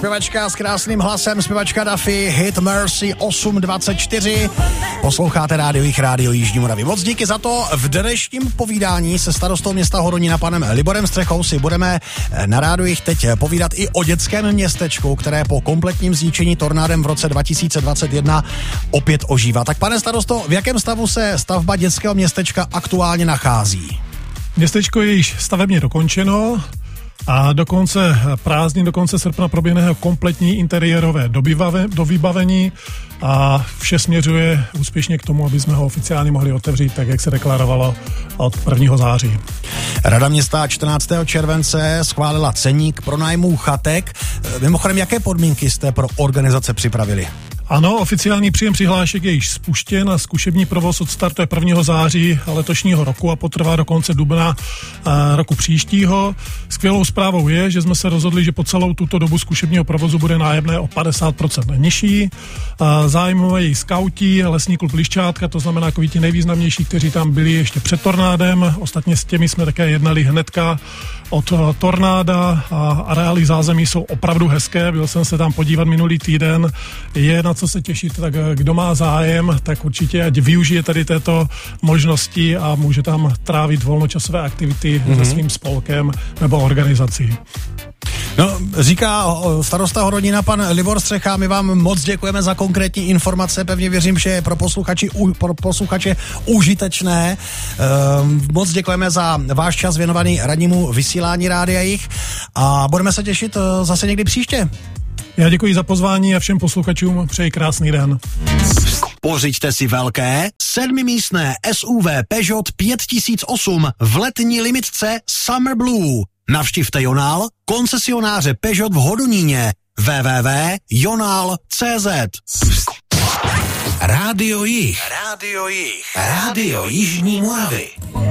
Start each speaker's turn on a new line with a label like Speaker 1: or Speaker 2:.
Speaker 1: zpěvačka s krásným hlasem, zpěvačka Duffy, hit Mercy 8:24. Posloucháte rádio Jižní Moravy. Moc díky za to. V dnešním povídání se starostou města Hodonína panem Liborem Střechou si budeme na rádiu teď povídat i o dětském městečku, které po kompletním zničení tornádem v roce 2021 opět ožívá. Tak pane starosto, v jakém stavu se stavba dětského městečka aktuálně nachází?
Speaker 2: Městečko je již stavebně dokončeno a do konce prázdnin, do konce srpna proběhne kompletní interiérové dovybavení a vše směřuje úspěšně k tomu, aby jsme ho oficiálně mohli otevřít, tak jak se deklarovalo od 1. září.
Speaker 1: Rada města 14. července schválila ceník pronájmů chatek. Mimochodem, jaké podmínky jste pro organizace připravili?
Speaker 2: Ano, oficiální příjem přihlášek je již spuštěn a zkušební provoz odstartuje 1. září letošního roku a potrvá do konce dubna roku příštího. Skvělou zprávou je, že jsme se rozhodli, že po celou tuto dobu zkušebního provozu bude nájemné o 50% nižší. Zájmují skauti, lesní klub Liščátka, to znamená takoví ti nejvýznamnější, kteří tam byli ještě před tornádem. Ostatně s těmi jsme také jednali hnedka od tornáda a areály zázemí jsou opravdu hezké. Byl jsem se tam podívat minulý týden. Je na co se těšit, tak kdo má zájem, tak určitě ať využije tady této možnosti a může tam trávit volnočasové aktivity se svým spolkem nebo organizací.
Speaker 1: No, říká starosta Hodonína pan Libor Střecha, my vám moc děkujeme za konkrétní informace, pevně věřím, že je pro posluchače užitečné. Moc děkujeme za váš čas věnovaný radnímu vysílání Rádia Jich a budeme se těšit zase někdy příště.
Speaker 2: Já děkuji za pozvání a všem posluchačům přeji krásný den.
Speaker 1: Pořiďte si velké 7místné SUV Peugeot 5008 v letní limitce Summer Blue. Navštivte Jonál, koncesionáře Peugeot v Hodoníně. www.jonal.cz. Rádio Jich. Rádio Jižní Moravy.